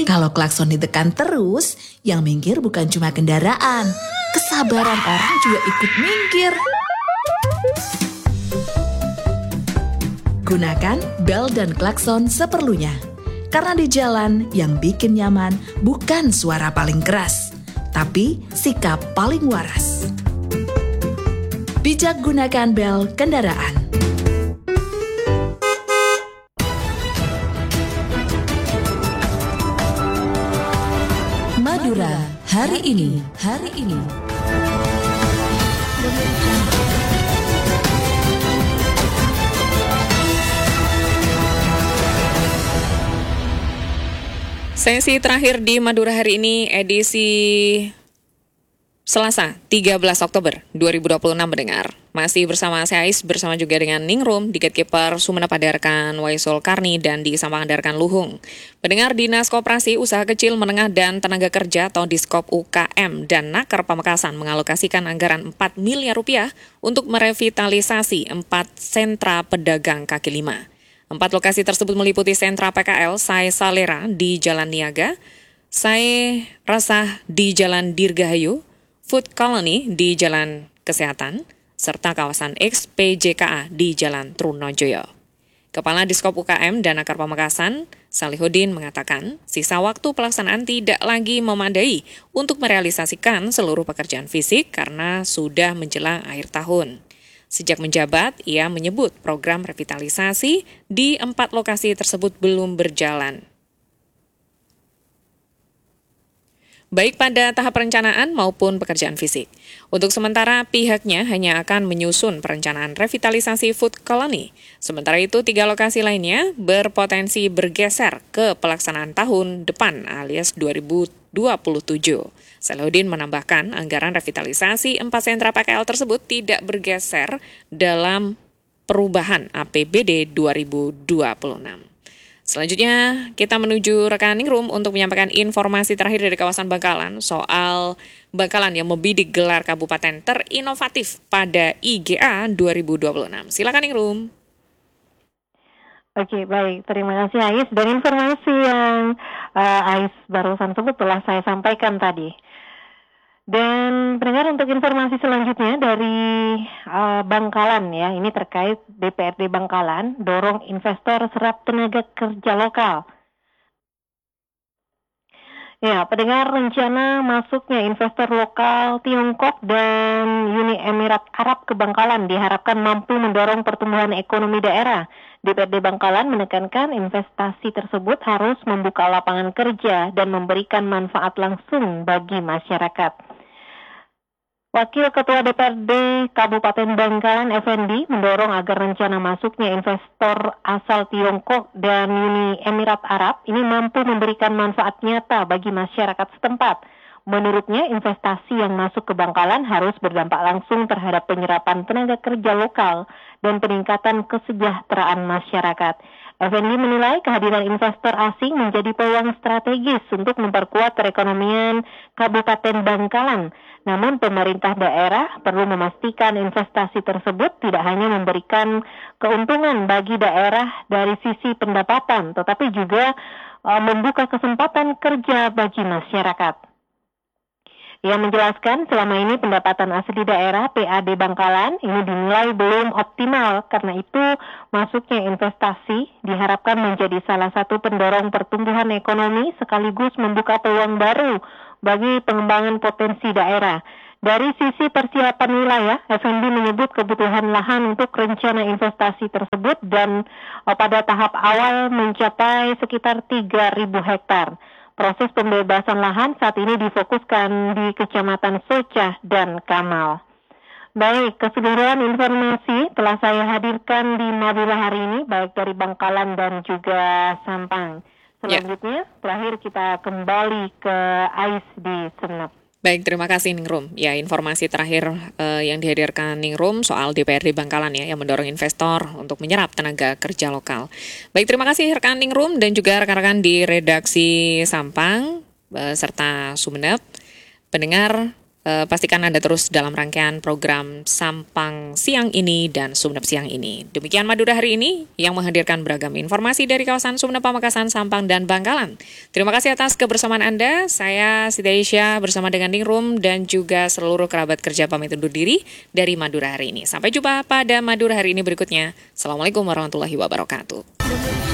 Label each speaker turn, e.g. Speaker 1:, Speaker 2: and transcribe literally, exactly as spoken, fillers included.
Speaker 1: Kalau klakson ditekan terus, yang minggir bukan cuma kendaraan, kesabaran orang juga ikut minggir. Gunakan bel dan klakson seperlunya. Karena di jalan yang bikin nyaman bukan suara paling keras, tapi sikap paling waras. Bijak gunakan bel kendaraan. Madura hari ini, hari ini.
Speaker 2: Sesi terakhir di Madura hari ini edisi Selasa tiga belas Oktober dua ribu dua puluh enam mendengar. Masih bersama saya Ais, bersama juga dengan Ningrum, di Gatekeeper Sumenep Adarkan Waisul Karni, dan di Sampang Adarkan Luhung. Pendengar, Dinas Koperasi Usaha Kecil Menengah dan Tenaga Kerja atau Diskop U K M dan Naker Pamekasan mengalokasikan anggaran empat miliar rupiah untuk merevitalisasi empat sentra pedagang kaki lima. Empat lokasi tersebut meliputi sentra P K L Sae Salera di Jalan Niaga, Sae Rasah di Jalan Dirgahayu, Food Colony di Jalan Kesehatan, serta kawasan X P J K A di Jalan Trunojoyo. Kepala Diskop U K M dan Naker Pamekasan, Salihuddin, mengatakan sisa waktu pelaksanaan tidak lagi memadai untuk merealisasikan seluruh pekerjaan fisik karena sudah menjelang akhir tahun. Sejak menjabat, ia menyebut program revitalisasi di empat lokasi tersebut belum berjalan. Baik pada tahap perencanaan maupun pekerjaan fisik. Untuk sementara, pihaknya hanya akan menyusun perencanaan revitalisasi Food Colony. Sementara itu, tiga lokasi lainnya berpotensi bergeser ke pelaksanaan tahun depan alias dua ribu dua puluh tujuh. Salihuddin menambahkan anggaran revitalisasi empat sentra P K L tersebut tidak bergeser dalam perubahan A P B D dua ribu dua puluh enam. Selanjutnya, kita menuju rekan Ningrum untuk menyampaikan informasi terakhir dari kawasan Bangkalan soal Bangkalan yang membidik gelar kabupaten terinovatif pada I G A dua ribu dua puluh enam. Silakan Ningrum.
Speaker 3: Oke, baik. Terima kasih Ais. Dan informasi yang uh, Ais barusan sebut telah saya sampaikan tadi. Dan pendengar, untuk informasi selanjutnya dari uh, Bangkalan ya, ini terkait D P R D Bangkalan dorong investor serap tenaga kerja lokal. Ya, pendengar, rencana masuknya investor lokal Tiongkok dan Uni Emirat Arab ke Bangkalan diharapkan mampu mendorong pertumbuhan ekonomi daerah. D P R D Bangkalan menekankan investasi tersebut harus membuka lapangan kerja dan memberikan manfaat langsung bagi masyarakat. Wakil Ketua D P R D Kabupaten Bangkalan Effendi mendorong agar rencana masuknya investor asal Tiongkok dan Uni Emirat Arab ini mampu memberikan manfaat nyata bagi masyarakat setempat. Menurutnya, investasi yang masuk ke Bangkalan harus berdampak langsung terhadap penyerapan tenaga kerja lokal dan peningkatan kesejahteraan masyarakat. Effendi menilai kehadiran investor asing menjadi peluang strategis untuk memperkuat perekonomian Kabupaten Bangkalan. Namun pemerintah daerah perlu memastikan investasi tersebut tidak hanya memberikan keuntungan bagi daerah dari sisi pendapatan, tetapi juga uh, membuka kesempatan kerja bagi masyarakat. Ia menjelaskan selama ini pendapatan asli daerah P A D Bangkalan ini dinilai belum optimal, karena itu masuknya investasi diharapkan menjadi salah satu pendorong pertumbuhan ekonomi sekaligus membuka peluang baru bagi pengembangan potensi daerah. Dari sisi persiapan wilayah, Effendi menyebut kebutuhan lahan untuk rencana investasi tersebut dan uh, pada tahap awal mencapai sekitar tiga ribu hektar. Proses pembebasan lahan saat ini difokuskan di Kecamatan Socah dan Kamal. Baik, keseluruhan informasi telah saya hadirkan di Madura hari ini, baik dari Bangkalan dan juga Sampang. Selanjutnya, ya. Terakhir kita kembali ke Ais di Sumenep.
Speaker 2: Baik, terima kasih Ningrum. Ya, informasi terakhir uh, yang dihadirkan Ningrum soal D P R D Bangkalan ya, yang mendorong investor untuk menyerap tenaga kerja lokal. Baik, terima kasih rekan Ningrum dan juga rekan-rekan di redaksi Sampang uh, serta Sumenep. Pendengar, Uh, pastikan Anda terus dalam rangkaian program Sampang Siang ini dan Sumenep Siang ini. Demikian Madura hari ini yang menghadirkan beragam informasi dari kawasan Sumenep, Pamekasan, Sampang, dan Bangkalan. Terima kasih atas kebersamaan Anda. Saya Siti Aisyah bersama dengan Ningrum dan juga seluruh kerabat kerja pamit undur diri dari Madura hari ini. Sampai jumpa pada Madura hari ini berikutnya. Assalamualaikum warahmatullahi wabarakatuh.